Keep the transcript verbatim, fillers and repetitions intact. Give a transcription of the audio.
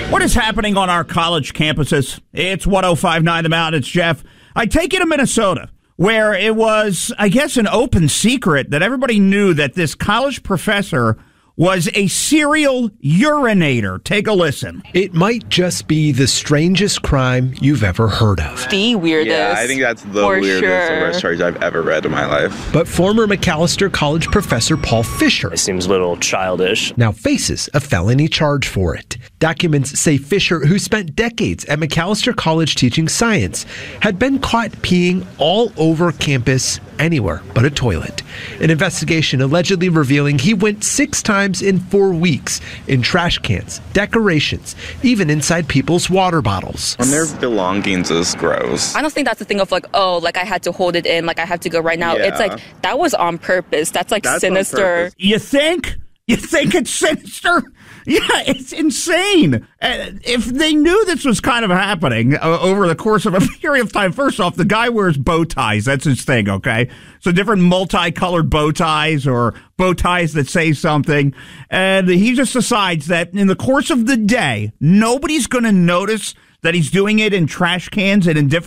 What is happening on our college campuses? It's one oh five point nine The Mountain. It's Jeff. I take you to Minnesota, where it was, I guess, an open secret that everybody knew that this college professor was a serial urinator. Take a listen. It might just be the strangest crime you've ever heard of. The weirdest. Yeah, I think that's the for weirdest sure. arrest charge I've ever read in my life. But former Macalester College professor Paul Fisher It seems a little childish. now faces a felony charge for it. Documents say Fisher, who spent decades at Macalester College teaching science, had been caught peeing all over campus anywhere but a toilet. An investigation allegedly revealing he went six times in four weeks in trash cans, decorations, even inside people's water bottles. And their belongings is gross. I don't think that's the thing of like, oh, like I had to hold it in, like I have to go right now. Yeah. It's like, that was on purpose. That's like That's on sinister. purpose. You think? You think it's sinister? Yeah, it's insane. Uh, if they knew this was kind of happening uh, over the course of a period of time, first off, the guy wears bow ties. That's his thing, okay? So different multicolored bow ties or bow ties that say something. And he just decides that in the course of the day, nobody's going to notice that he's doing it in trash cans and in different